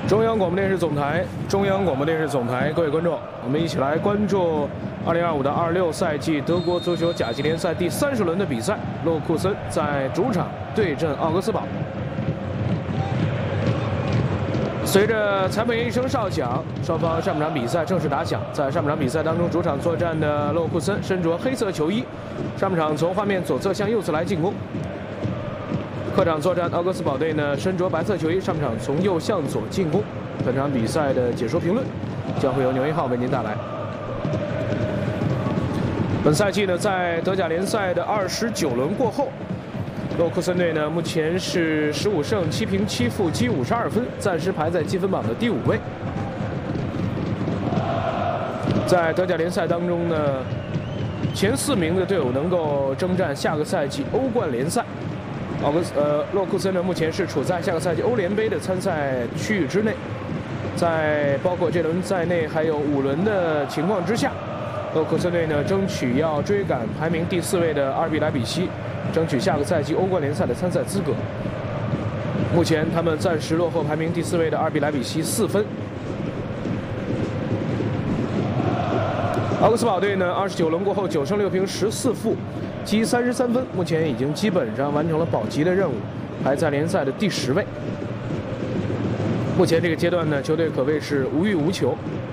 中央广播电视总台，各位观众，我们一起来关注2025到26赛季德国足球甲级联赛第30轮的比赛。勒沃库森在主场对阵奥格斯堡。随着裁判员一声哨响，双方上半场比赛正式打响。在上半场比赛当中，主场作战的勒沃库森身着黑色球衣，上半场从画面左侧向右侧来进攻。 客场作战，奥格斯堡队呢身着白色球衣，上半场从右向左进攻。本场比赛的解说评论将会由牛一号为您带来。本赛季呢，在德甲联赛的29轮过后，勒沃库森队呢目前是15胜7平7负，积52分，暂时排在积分榜的第5位。在德甲联赛当中呢，前4名的队伍能够征战下个赛季欧冠联赛。 勒沃库森呢，目前是处在下个赛季欧联杯的参赛区域之内，在包括这轮在内还有5轮的情况之下，勒沃库森队呢争取要追赶排名第4位的RB莱比锡，争取下个赛季欧冠联赛的参赛资格。目前他们暂时落后排名第4位的RB莱比锡4分。奥格斯堡队呢，29轮过后9胜6平14负。 积33分，目前已经基本上完成了保级的任务，排在联赛的第10位。目前这个阶段呢，球队可谓是无欲无求。